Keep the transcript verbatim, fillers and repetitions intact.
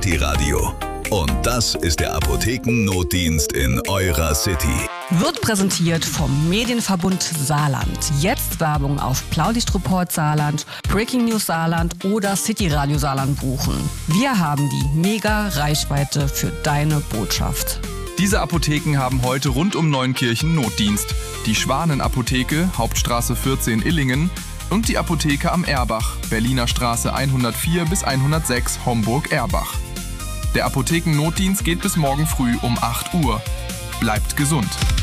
City Radio. Und das ist der Apothekennotdienst in eurer City. Wird präsentiert vom Medienverbund Saarland. Jetzt Werbung auf Blaulichtreport Saarland, Breaking News Saarland oder City Radio Saarland buchen. Wir haben die Mega-Reichweite für deine Botschaft. Diese Apotheken haben heute rund um Neunkirchen Notdienst. Die Schwanen-Apotheke, Hauptstraße vierzehn Illingen, und die Apotheke am Erbach, Berliner Straße hundertvier bis hundertsechs, Homburg-Erbach. Der Apothekennotdienst geht bis morgen früh um acht Uhr. Bleibt gesund!